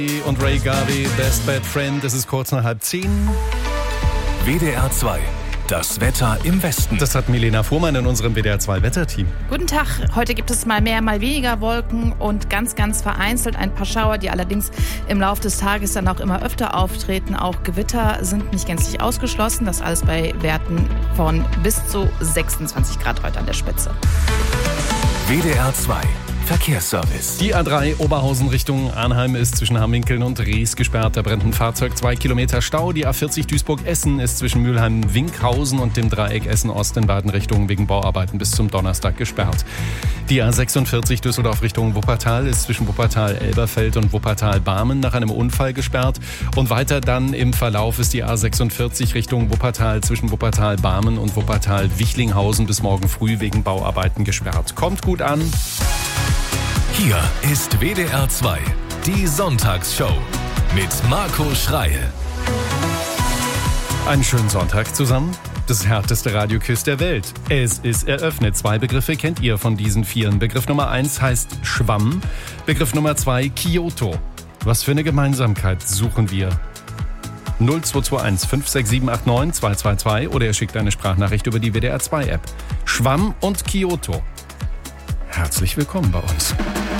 Und Ray Garvey, Best Bad Friend. Es ist kurz nach 9:30. WDR 2, das Wetter im Westen. Das hat Milena Fuhrmann in unserem WDR 2 Wetterteam. Guten Tag. Heute gibt es mal mehr, mal weniger Wolken und ganz vereinzelt ein paar Schauer, die allerdings im Laufe des Tages dann auch immer öfter auftreten. Auch Gewitter sind nicht gänzlich ausgeschlossen. Das alles bei Werten von bis zu 26 Grad heute an der Spitze. WDR 2, Verkehrsservice. Die A3 Oberhausen Richtung Arnheim ist zwischen Hamminkeln und Ries gesperrt. Da brennt ein Fahrzeug, 2 Kilometer Stau. Die A40 Duisburg-Essen ist zwischen Mülheim-Winkhausen und dem Dreieck Essen-Ost in beiden Richtungen wegen Bauarbeiten bis zum Donnerstag gesperrt. Die A46 Düsseldorf Richtung Wuppertal ist zwischen Wuppertal-Elberfeld und Wuppertal-Barmen nach einem Unfall gesperrt. Und weiter dann im Verlauf ist die A46 Richtung Wuppertal zwischen Wuppertal-Barmen und Wuppertal-Wichlinghausen bis morgen früh wegen Bauarbeiten gesperrt. Kommt gut an. Hier ist WDR 2, die Sonntagsshow mit Marco Schreil. Einen schönen Sonntag zusammen. Das härteste Radioquiz der Welt. Es ist eröffnet. 2 Begriffe kennt ihr von diesen 4. Begriff Nummer 1 heißt Schwamm. Begriff Nummer 2 Kyoto. Was für eine Gemeinsamkeit suchen wir? 0221 56789 222 oder ihr schickt eine Sprachnachricht über die WDR 2 App. Schwamm und Kyoto. Herzlich willkommen bei uns.